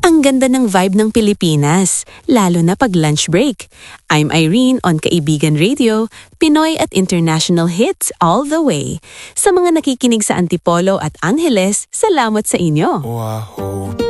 Ang ganda ng vibe ng Pilipinas, lalo na pag lunch break. I'm Irene on Kaibigan Radio, Pinoy at international hits all the way. Sa mga nakikinig sa Antipolo at Angeles, salamat sa inyo.